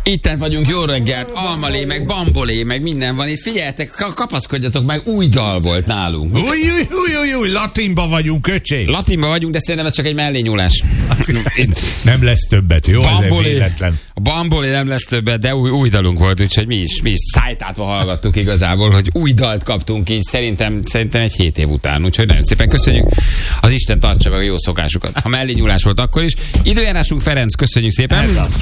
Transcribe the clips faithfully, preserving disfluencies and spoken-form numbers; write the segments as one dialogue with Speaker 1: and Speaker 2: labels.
Speaker 1: Itten vagyunk, jó reggelt, almalé, meg bambolé, meg minden van itt. Figyeljetek, kapaszkodjatok meg, új dal volt nálunk.
Speaker 2: Új, új, új, új, új, latinba vagyunk, öcsém.
Speaker 1: Latinba vagyunk, de szerintem ez csak egy mellényúlás.
Speaker 2: Nem lesz többet, jó?
Speaker 1: Bambolé,
Speaker 2: ez véletlen.
Speaker 1: a bambolé nem lesz többet, de új, új dalunk volt, úgyhogy mi is, mi is szájtátva hallgattuk igazából, hogy új dalt kaptunk így, szerintem, szerintem egy hét év után. Úgyhogy nagyon szépen köszönjük. Az Isten tartsa meg a jó szokásukat. Ha mellényúlás volt akkor is. Időjárásunk Ferenc, köszönjük szépen.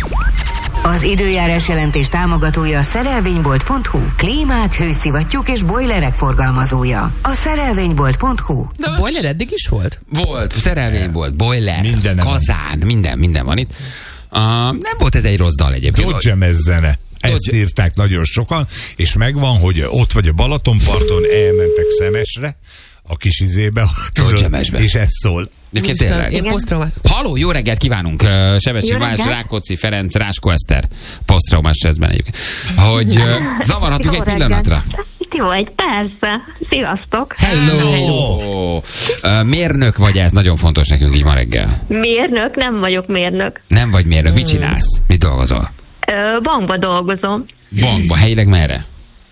Speaker 3: Az időjárás jelentés támogatója a szerelvénybolt pont hu. Klímák, hőszivattyúk és bojlerek forgalmazója. A szerelvénybolt pont hu.
Speaker 4: A boiler eddig is volt?
Speaker 1: Volt, szerelvénybolt, boiler,
Speaker 2: minden
Speaker 1: kazán, minden, minden van itt. Uh, nem volt ez egy rossz dal egyébként.
Speaker 2: Dodge-em zene. Ezt írták nagyon sokan, és megvan, hogy ott vagy a Balatonparton, elmentek Szemesre, a kis izébe, és ez szól.
Speaker 4: Én posztraumás.
Speaker 1: Halló, jó reggelt kívánunk! Sebesség Balázs, Rákóczi Ferenc, Ráskó Eszter. Posztraumás stresszben egyébként. Hogy uh, zavarhatunk egy pillanatra?
Speaker 5: Jó, egy persze. Sziasztok!
Speaker 1: Hello! Hello. Uh, mérnök vagy, ez nagyon fontos nekünk így ma reggel.
Speaker 5: Mérnök? Nem vagyok mérnök.
Speaker 1: Nem vagy mérnök, mit csinálsz? Mit dolgozol?
Speaker 5: Ö, bankba dolgozom.
Speaker 1: Bankba, helyileg merre?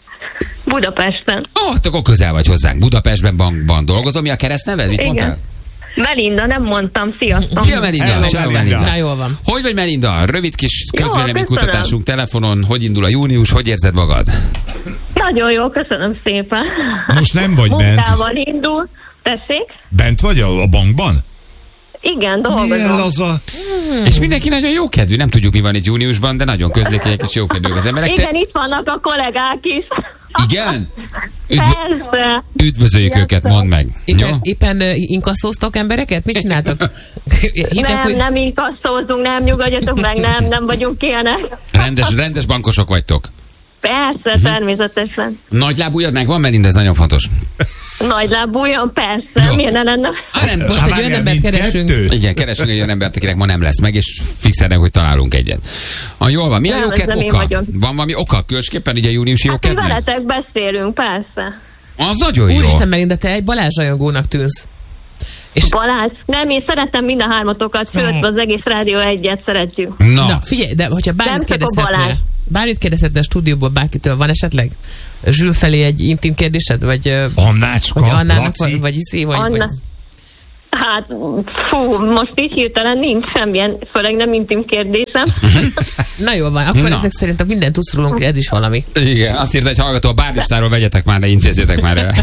Speaker 5: Budapesten.
Speaker 1: Ó, oh, akkor közel vagy hozzánk. Budapestben bankban dolgozom. Mi a keresztneved? Mit
Speaker 5: Igen.
Speaker 1: mondtál?
Speaker 5: Melinda, nem mondtam. Sziasztok!
Speaker 1: Szia Melinda! Szia Melinda!
Speaker 4: Na, jól van.
Speaker 1: Hogy vagy Melinda? Rövid kis közvéleménykutatásunk telefonon. Hogy indul a június? Hogy érzed magad?
Speaker 5: Nagyon jó, köszönöm szépen.
Speaker 2: Most nem vagy bent.
Speaker 5: Munkával indul. Tessék?
Speaker 2: Bent vagy a, a bankban?
Speaker 5: Igen, dolgozom.
Speaker 2: Milyen laza?
Speaker 1: Hmm. És mindenki nagyon jókedvű. Nem tudjuk, mi van itt júniusban, de nagyon közlékenyek és jókedvűek az emberek.
Speaker 5: Igen,
Speaker 1: Te...
Speaker 5: itt vannak a kollégák is.
Speaker 1: Igen? Üdv...
Speaker 5: Persze.
Speaker 1: Üdvözöljük
Speaker 5: Persze.
Speaker 1: őket, mondd meg.
Speaker 4: Éppen, éppen uh, inkasszóztok embereket? Mit csináltak?
Speaker 5: nem, hogy... nem inkasszózunk, nem nyugodjatok meg, nem, nem vagyunk ilyenek.
Speaker 1: Rendes, rendes bankosok vagytok.
Speaker 5: Persze, uh-huh. természetesen.
Speaker 1: Nagylábújad megvan, Melinda, ez nagyon fontos.
Speaker 5: Nagylábújon, persze,
Speaker 1: jó.
Speaker 5: Miért ne lenne?
Speaker 1: Ha nem,
Speaker 4: most egy olyan embert keresünk.
Speaker 2: Kettő?
Speaker 1: Igen, keresünk egy olyan embert, akinek ma nem lesz meg, és fixelnek, hogy találunk egyet. Ha jól van, mi a jóked oka? Van valami oka különösképpen, ugye júniusi
Speaker 5: hát,
Speaker 1: jókednek?
Speaker 5: veletek beszélünk, persze.
Speaker 1: Az nagyon jó.
Speaker 4: Úristen, Melinda, te egy Balázs rajongónak tűnsz.
Speaker 5: És Balázs, nem, én szeretem mind a hármatokat, főleg az egész Rádió egyet szeretjük.
Speaker 1: Na.
Speaker 4: Na, figyelj, de hogyha bármit kérdezhetnél, bármit kérdezhetnél a stúdióból bárkitől, van esetleg Zsül felé egy intim kérdésed? Vagy
Speaker 2: Annácska,
Speaker 4: vagy Annának,
Speaker 2: Laci?
Speaker 4: vagy, vagy Iszé, vagy...
Speaker 5: Anna...
Speaker 4: vagy...
Speaker 5: Hát, fú, most így hirtelen nincs semmilyen, főleg nem intim kérdésem.
Speaker 4: Na jól van, akkor
Speaker 1: Na.
Speaker 4: ezek szerint mindent tudsz rólunk, ez is valami.
Speaker 1: Igen, azt írta egy hallgató, a bárlistáról vegyetek már le, intézzétek már el.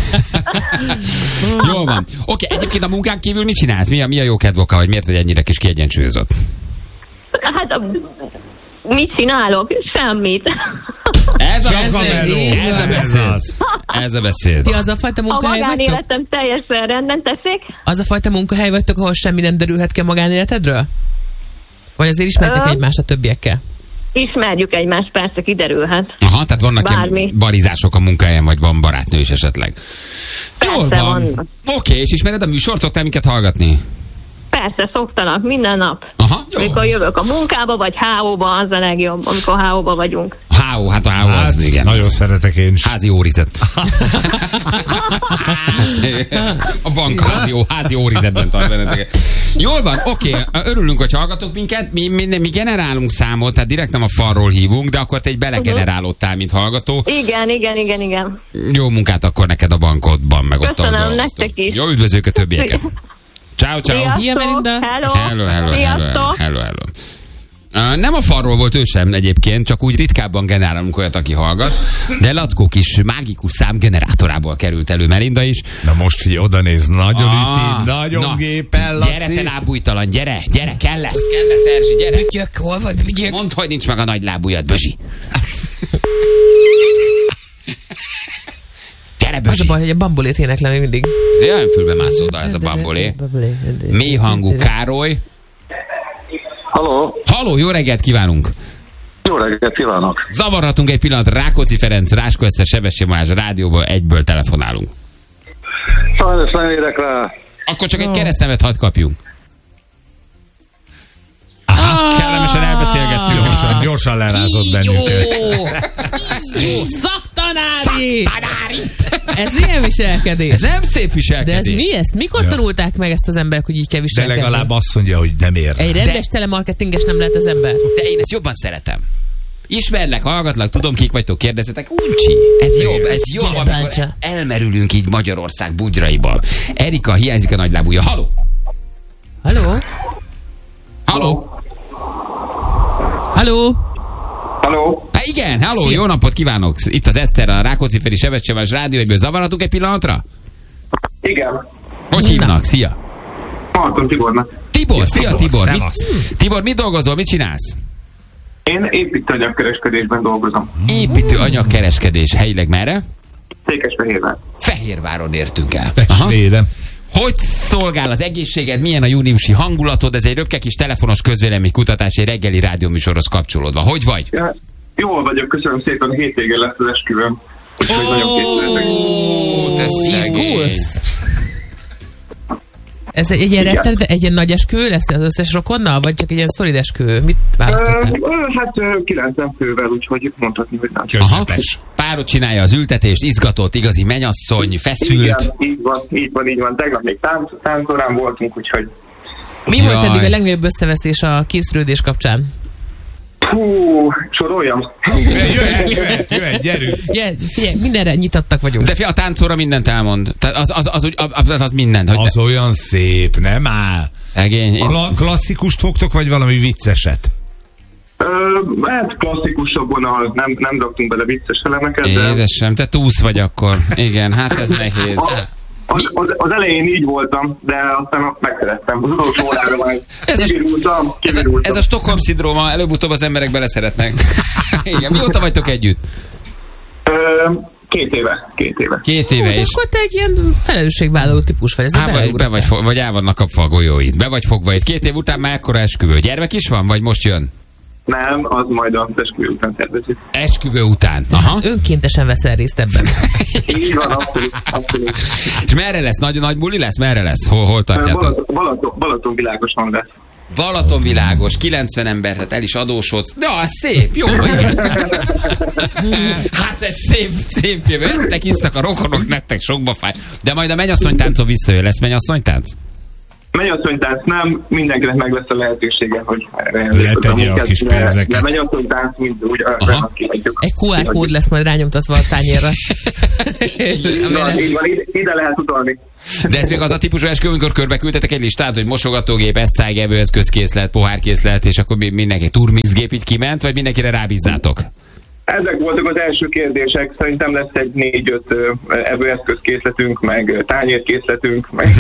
Speaker 1: Jól van. Oké, egyébként a munkán kívül mit csinálsz? Mi a, mi a jó kedvoka, vagy miért vagy ennyire kis kiegyensúlyozott?
Speaker 5: Hát, a... mit csinálok? Semmit.
Speaker 1: Ez a
Speaker 4: Ez
Speaker 1: beszéd.
Speaker 4: ez
Speaker 1: Ez a beszéd. Ez a beszéd.
Speaker 4: Ti az a fajta
Speaker 5: A
Speaker 4: munkahely vagytok?
Speaker 5: magánéletem teljesen rendben, tessék?
Speaker 4: Az a fajta munkahely vagytok, ahol semmi nem derülhet ki a magánéletedről? Vagy azért ismertek
Speaker 5: Ö...
Speaker 4: egymást a többiekkel?
Speaker 5: Ismerjük egymást, persze, kiderülhet.
Speaker 1: Aha, tehát vannak
Speaker 5: Bármi.
Speaker 1: ilyen barizások a munkahelyen, vagy van barátnő is esetleg. Jól
Speaker 5: Persze,
Speaker 1: van.
Speaker 5: vannak.
Speaker 1: Oké, és ismered a műsort? Szoktál minket hallgatni?
Speaker 5: Persze, szoktanak minden nap.
Speaker 1: Aha, jó.
Speaker 5: Amikor jövök a munkába, vagy há ó-ba, az a legjobb, amikor há ó-ba vagyunk.
Speaker 1: há ó, hát a há ó
Speaker 2: Hát,
Speaker 1: az, igen.
Speaker 2: nagyon szeretek én is.
Speaker 1: Házi órizet. A bank házi, ó, házi órizetben tart benneteket. Jól van, oké, örülünk, hogy hallgatok minket. Mi, mi, mi generálunk számot, tehát direkt nem a falról hívunk, de akkor te egy belegenerálódtál, mint hallgató.
Speaker 5: Igen, igen, igen, igen.
Speaker 1: Jó munkát akkor neked a bankodban, meg ott
Speaker 5: Köszönöm,
Speaker 1: ahol
Speaker 5: nektek
Speaker 1: dolgoztok.
Speaker 5: is.
Speaker 1: Jó, üdvözlők a többieket. Ciao, ciao.
Speaker 5: Sziasztok,
Speaker 4: Szia, Melinda.
Speaker 5: hello,
Speaker 1: Hello, hello, hello,
Speaker 5: sziasztok.
Speaker 1: hello, hello. Uh, nem a falról volt ő sem egyébként, csak úgy ritkábban generálunk olyat, aki hallgat, de Lackó kis mágikus szám generátorából került elő Melinda is.
Speaker 2: Na most figyelj, oda néz, nagyon
Speaker 1: Ah,
Speaker 2: üti, nagyon
Speaker 1: na,
Speaker 2: gépen, Laci.
Speaker 1: Gyere, te lábújtalan, gyere, gyere, kell lesz, kell lesz, Erzsi, gyere.
Speaker 4: Bütyök, hol vagy, bütyök?
Speaker 1: Mondd, hogy nincs meg a nagy lábújad, Bözsi. Gyere,
Speaker 4: Az
Speaker 1: Bözsi.
Speaker 4: a baj, hogy a bambolét éneklem még mindig.
Speaker 1: Ez olyan fülbemászó dal, ez a bambolé. Mély hangú Károly.
Speaker 6: Halló,
Speaker 1: Halló, jó reggelt kívánunk!
Speaker 6: jó reggelt kívánok!
Speaker 1: Zavarhatunk egy pillanat, Rákóczi Ferenc, Ráskó Eszter, Sebesség Balázs, a rádióból egyből telefonálunk.
Speaker 6: Sajnos nem érek rá.
Speaker 1: Akkor csak egy keresztnevet hadd kapjunk. Aha, kellemesen elbeszélgettünk.
Speaker 2: Gyorsan, gyorsan lerázott bennünket.
Speaker 4: Jó, szaktanári!
Speaker 1: Szaktanári!
Speaker 4: Ez ilyen viselkedés.
Speaker 1: Ez nem szép
Speaker 4: De ez
Speaker 1: viselkedés.
Speaker 4: mi ezt? Mikor
Speaker 2: Ja.
Speaker 4: tanulták meg ezt az emberek, hogy így kell
Speaker 2: De
Speaker 4: viselkedni?
Speaker 2: legalább azt mondja, hogy nem ér.
Speaker 4: Egy rendes telemarketinges nem lehet az ember.
Speaker 1: De én ezt jobban szeretem. Ismerlek, hallgatlak, tudom, kik vagytok, kérdezzetek. Uncsi, ez jobb, ez jobb, amikor elmerülünk így Magyarország bugyraiba. Erika, hiányzik a nagylábúja. Haló!
Speaker 4: Haló?
Speaker 1: Haló?
Speaker 4: Haló?
Speaker 6: Halló?
Speaker 1: Há, igen, halló, jó napot kívánok! Itt az Eszter, a Rákóczi-Feri Sebescsevás Rádió, egyből zavarhatunk egy pillanatra?
Speaker 6: Igen.
Speaker 1: Hogy hívnak? Szia!
Speaker 6: Marton Tibornak.
Speaker 1: Tibor, szia Tibor! Mit, Tibor, mit dolgozol, mit csinálsz?
Speaker 6: Én építőanyagkereskedésben dolgozom.
Speaker 1: Építő anyagkereskedés, helyileg merre?
Speaker 6: Székesfehérvár.
Speaker 1: Fehérváron értünk el.
Speaker 2: Testvérem.
Speaker 1: Hogy szolgál az egészséged, milyen a júniusi hangulatod? Ez egy röpke kis telefonos közvéleménykutatás, egy reggeli rádióműsorhoz kapcsolódva. Hogy vagy?
Speaker 6: Ja, jól vagyok, köszönöm szépen, hétvégén lesz az esküvőm. Úgyhogy
Speaker 1: oh,
Speaker 6: nagyon készültek.
Speaker 1: Ó, te szegény.
Speaker 4: Ez egy ilyen rettenet, egy ilyen nagy esküvő lesz az összes rokonnal, vagy csak egy ilyen szolid esküvő? Mit választottál?
Speaker 6: Uh, hát kilencven fővel, úgyhogy mondhatni, hogy nagy.
Speaker 1: Aha. Párod csinálja az ültetést, izgatott, igazi mennyasszony, feszült.
Speaker 6: Igen, így van, így van, így van. Tegnap még tánc, táncorán voltunk, úgyhogy...
Speaker 4: Mi Jaj. volt eddig a legnagyobb összeveszés a készülődés kapcsán?
Speaker 6: Hú, soroljam.
Speaker 2: Jöhet, jöhet, jöhet, gyerünk.
Speaker 4: Ja, figyelj, mindenre nyitottak vagyunk.
Speaker 1: De figyelj, a táncóra mindent elmond. Tehát az, az, az, az, az, az mindent. Hogy
Speaker 2: az
Speaker 1: te...
Speaker 2: olyan szép, nem áll.
Speaker 1: Szegény. Én...
Speaker 2: Kla- klasszikust fogtok, vagy valami vicceset?
Speaker 6: Ö, hát klasszikusabban az, nem, nem raktunk bele vicces elemeket, de...
Speaker 1: Édesem, te túsz vagy akkor. Igen, hát ez nehéz.
Speaker 6: A, az, az, az elején így voltam, de aztán megszerettem. Az utolsó órára majd kivirultam, kivirultam.
Speaker 1: Ez a, ez a Stockholm-szindróma, előbb-utóbb az emberek beleszeretnek. Igen, mióta vagytok együtt?
Speaker 6: Ö, két éve, két éve.
Speaker 1: Két éve,
Speaker 4: Hú,
Speaker 1: és...
Speaker 4: akkor te egy ilyen felelősségvállaló típus vagy. Ez
Speaker 1: Á, vagy, be vagy, vagy el vannak kapva a golyóid. Be vagy fogva itt. Két év után már ekkora esküvő. Gyermek is van, vagy most jön?
Speaker 6: Nem, az majd az esküvő után tervezik.
Speaker 1: Esküvő után. Aha.
Speaker 4: Önkéntesen veszel részt ebben.
Speaker 6: Így van, abszolút, abszolút.
Speaker 1: És merre lesz? Nagy, nagy buli lesz? Merre lesz? Hol, hol tartjátok?
Speaker 6: Balaton, Balaton, Balaton világosan lesz.
Speaker 1: Balaton világos, kilencven ember, tehát el is adósodsz. De az szép, jó. Hát egy szép, szép jövő. Eztek isztak a rokonok, nektek sokba fáj. De majd a mennyasszonytáncon visszajön. Lesz mennyasszonytánc?
Speaker 6: Mennyasszonytánc nem, mindenkinek meg lesz a lehetősége, hogy
Speaker 2: letegye a kis pénzeket.
Speaker 6: De mennyasszonytánc mind úgy kihagyjuk.
Speaker 4: Egy kú ár kód lesz majd rányomtatva a tányérra.
Speaker 6: Így van, így van, ide lehet utalni.
Speaker 1: De ez még az a típusú esküvő, amikor körbe küldtetek egy listát, hogy mosogatógép, eszcájgevő, eszközkészlet, pohárkészlet, és akkor mindenki turmixgép így kiment, vagy mindenkire rábízzátok?
Speaker 6: Ezek voltak az első kérdések. Szerintem lesz egy négy-öt evőeszközkészletünk, meg tányérkészletünk, meg...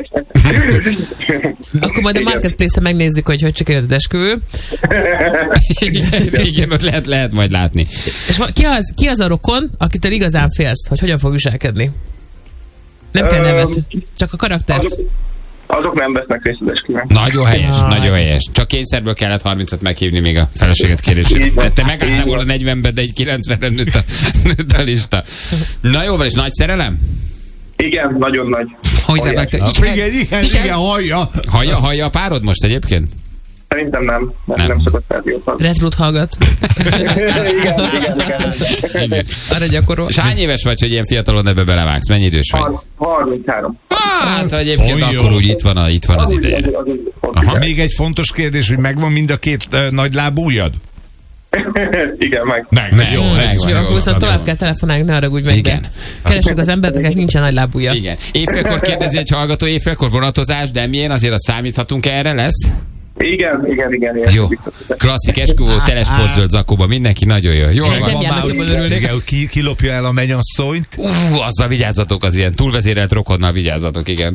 Speaker 4: Akkor majd a Marketplace-en megnézzük, hogy hogy sikerült esküvő.
Speaker 1: Igen, igen, ott lehet, lehet majd látni.
Speaker 4: És ki az, ki az a rokon, akitől igazán félsz, hogy hogyan fog viselkedni? Nem kell nevet, csak a karaktert.
Speaker 6: Azok, azok nem vesznek részt az esküvőn.
Speaker 1: Nagyon helyes, ah, nagyon helyes. Csak kényszerből kellett harmincat meghívni még a feleséget kérésére. Te megálltál volna negyvenben, de egy kilencvenre nőtt a, nőtt a lista. Na jó van, és nagy szerelem?
Speaker 6: Igen, nagyon nagy.
Speaker 1: Hogy nem, te,
Speaker 2: igen, igen, igen, igen, hallja.
Speaker 1: Hallja, hallja a párod most egyébként?
Speaker 6: Szerintem nem. Nem,
Speaker 1: nem.
Speaker 6: nem szokott rádiót.
Speaker 4: Retrut hallgat.
Speaker 6: igen, igen, igen, igen.
Speaker 4: Arra gyakorol.
Speaker 1: És hány éves vagy, hogy ilyen fiatalon ebbe belevágsz? Mennyi idős vagy?
Speaker 6: harminchárom.
Speaker 1: Hát egyébként oh, akkor úgy itt van, a, itt van az ideje.
Speaker 2: Aha. Még egy fontos kérdés, hogy megvan mind a két uh, nagy lábújad?
Speaker 6: Igen, meg.
Speaker 2: Meg, meg jó.
Speaker 4: Meg, jó, akkor viszont tovább kell telefonálni, ne haragudj meg.
Speaker 1: Igen.
Speaker 4: Keressük az embereket, nincsen nagy lábúja.
Speaker 1: Igen. Évfélkor kérdezi egy hallgató, évfélkor vonatozás, de milyen? Azért azt számíthatunk erre lesz?
Speaker 6: Igen, igen, igen. igen.
Speaker 1: Jó. Klasszik esküvő, telesportzöld zakóba, mindenki nagyon jó. Jól van.
Speaker 4: Nem járnak, jobban örülnék.
Speaker 2: Ki, ki lopja el a mennyasszonyt?
Speaker 1: Ú, azzal vigyázzatok, az ilyen túlvezérelt rokonnal vigyázzatok, igen.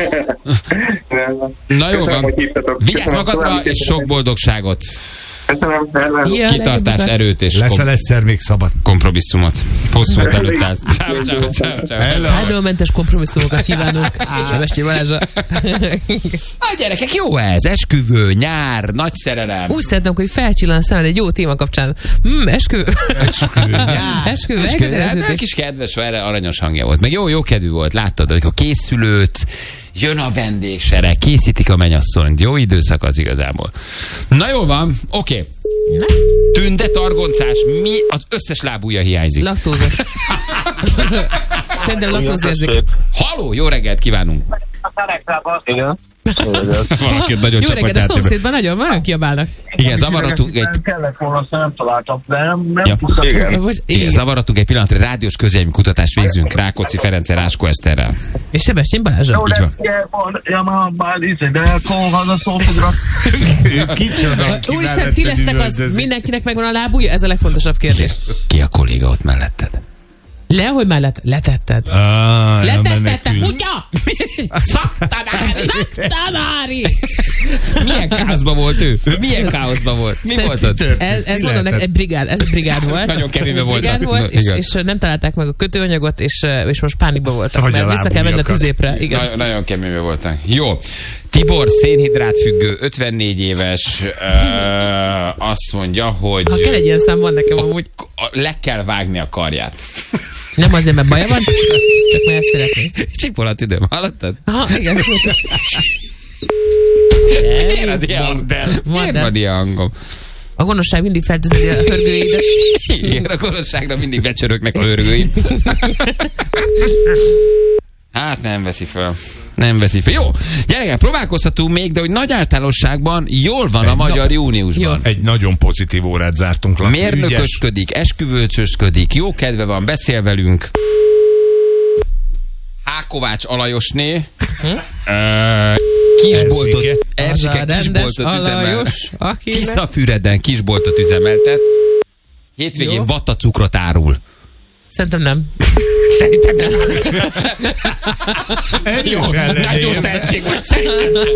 Speaker 1: Na jó van. Vigyázz magadra, és sok boldogságot.
Speaker 6: Köszönöm,
Speaker 4: ja,
Speaker 1: kitartást, erőt és
Speaker 2: leszel egyszer még szabad
Speaker 1: kompromisszumot. Hosszú út előtt állsz. Ciao, ciao, ciao, ciao.
Speaker 4: Fájdalommentes kompromisszumokat kívánok. Sebessé Balázsa.
Speaker 1: A gyerekek, jó ez. Esküvő, nyár, nagy szerelem.
Speaker 4: Úgy szeretném, hogy felcsillan a szemed egy jó téma kapcsán. Hmm, esküvő.
Speaker 2: Esküvő, nyár.
Speaker 4: Esküvő,
Speaker 1: esküvő. Hát egy kis kedves, erre aranyos hangja volt. Meg jó, jó kedvű volt, láttad, a készülőt, jön a vendégsere, készítik a mennyasszonyt. Jó időszak az igazából. Na jó van, oké. Okay. Tünde, targoncás, mi az összes lábúja hiányzik?
Speaker 4: Laktózos. Szerintem laktózérzék.
Speaker 1: Halló, jó reggelt kívánunk.
Speaker 6: Igen.
Speaker 1: Valaki nagyon
Speaker 4: jó reggelt, a
Speaker 1: csapatját.
Speaker 4: szomszédban nagyon, nagyon kiabálnak.
Speaker 1: Igen, zavarodtunk egy...
Speaker 6: Kellett volna, azt nem találtam, de nem, nem
Speaker 1: Ja.
Speaker 6: tudtam. Igen.
Speaker 4: Most,
Speaker 1: Igen, zavarodtunk egy pillanatra, rádiós közélmi kutatást végzünk Rákóczi Ferenccel, Ráskó Eszterrel.
Speaker 4: és Sebestyén Balázsa.
Speaker 6: Jó,
Speaker 1: Így
Speaker 6: de
Speaker 1: van.
Speaker 6: ugye van, ja már, már izé, de kolhan a szófogra.
Speaker 2: Kicsoda.
Speaker 4: Úristen, ti lesznek az, mindenkinek megvan a lábúja? Ez a legfontosabb kérdés.
Speaker 1: Ki a kolléga ott melletted?
Speaker 4: Le, hogy már let, letetted.
Speaker 2: Ah,
Speaker 4: Letetted, te kutya! Szaktanári! Szaktanári!
Speaker 1: Milyen káoszban volt ő? Milyen káoszban volt? Mi volt ott?
Speaker 4: Ez, ez mondom neked, egy brigád, ez egy brigád volt.
Speaker 1: Nagyon keményben voltak.
Speaker 4: Brigád volt,
Speaker 1: Na,
Speaker 4: és,
Speaker 1: igaz.
Speaker 4: és nem találták meg a kötőanyagot, és, és most pánikban voltak.
Speaker 2: Hogy
Speaker 4: Mert
Speaker 2: a
Speaker 4: vissza kell menni a
Speaker 2: lábújakat.
Speaker 4: tüzépre. Igen.
Speaker 1: Nagyon, nagyon keményben voltak. Jó. Tibor, szénhidrátfüggő, ötvennégy éves, uh, azt mondja, hogy...
Speaker 4: Ha kell egy ilyen szám, van nekem amúgy.
Speaker 1: a, le kell vágni a karját.
Speaker 4: Nem azért, mert baja van, csak mert ezt szeretnék.
Speaker 1: Csipolat időm, hallottad?
Speaker 4: Aha, igen.
Speaker 1: Miért ad ilyen hangom? Miért van ilyen hangom?
Speaker 4: A gonoszság mindig feltűzi a hörgőidet.
Speaker 1: Igen, a gonoszságra mindig becsörögnek a hörgőim. Hát nem veszi fel. Nem veszi fel. Jó, gyerekek, próbálkozhatunk még, de hogy nagy általánosságban jól van a
Speaker 2: Egy
Speaker 1: magyar
Speaker 2: nap-
Speaker 1: júniusban.
Speaker 2: Egy nagyon pozitív órát zártunk. Laci. Ügyes.
Speaker 1: Mérnökösködik, esküvőcsösködik, jó kedve van, beszél velünk. H. Kovács Alajosné. Ö, kisboltot,
Speaker 2: Erzsike.
Speaker 1: Erzsike
Speaker 4: Az a rendes
Speaker 1: kisboltot üzemel.
Speaker 4: Alajos, aki ne-
Speaker 1: Tiszafüreden kisboltot üzemeltet. Hétvégén
Speaker 4: Jó.
Speaker 1: vattacukrot árul.
Speaker 4: Szerintem nem.
Speaker 1: Szerintem nem.
Speaker 2: Erős ellenére.
Speaker 1: Nagyon tehetség vagy, szerintem nem.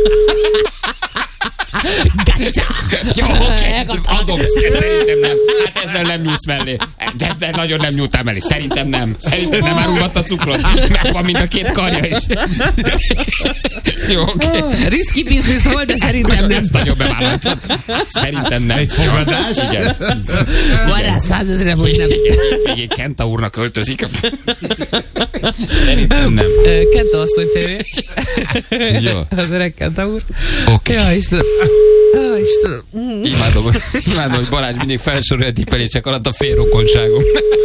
Speaker 4: Gacsa!
Speaker 1: Jó, oké, adom, szerintem nem. Hát ezzel nem nyújtsz mellé. De, de nagyon nem nyújtál mellé. Szerintem nem. Szerintem nem árulhat a cukrot. Megvan mind a két karja is. Jó, oké.
Speaker 4: Risky business volt, de szerintem nem.
Speaker 1: Ezt nagyon bevállaltad. Szerintem nem.
Speaker 2: Egy fogadás?
Speaker 1: Igen.
Speaker 4: Van rá százezre, hogy nem.
Speaker 1: Végén Kenta úrnak költözik. Szerintem nem.
Speaker 4: Ö, Kenta asszony férje.
Speaker 1: Jó.
Speaker 4: Az öreg Kenta úr.
Speaker 1: Oké.
Speaker 4: Ja, Istenem. Ja, Istenem. Mm.
Speaker 1: Imádom, imádom, hogy Balázs mindig felsorolja a tippelések alatt a félrokonságom.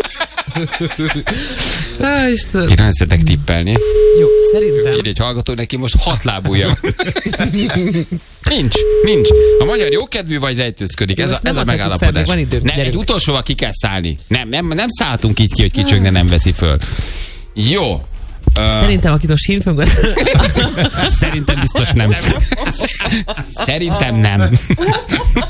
Speaker 4: Ja, Istenem.
Speaker 1: Én nem szeretek tippelni.
Speaker 4: Jó, szerintem.
Speaker 1: Írj egy hallgató, neki most hat lábúja van. Nincs, nincs. A magyar jókedvű vagy rejtőzködik. Ez a,
Speaker 4: Ezt nem
Speaker 1: ez a
Speaker 4: adhatjuk fel,
Speaker 1: megállapodás.
Speaker 4: még van időnk,
Speaker 1: Nem, egy
Speaker 4: gyerünk.
Speaker 1: utolsóval ki kell szállni. Nem, nem, nem szálltunk így ki, hogy kicsöng, de nem veszi föl. Jó. Uh,
Speaker 4: Szerintem, akit most hívunk,
Speaker 1: Szerintem biztos nem. Szerintem nem.